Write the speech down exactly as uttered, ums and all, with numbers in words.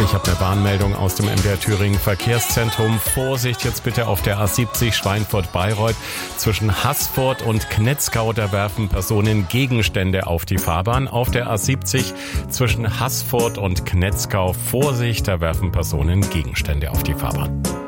Ich habe eine Warnmeldung aus dem M D R Thüringen Verkehrszentrum. Vorsicht jetzt bitte auf der A siebzig Schweinfurt-Bayreuth. Zwischen Haßfurt und Knetzgau, da werfen Personen Gegenstände auf die Fahrbahn. Auf der A siebzig zwischen Haßfurt und Knetzgau, Vorsicht, da werfen Personen Gegenstände auf die Fahrbahn.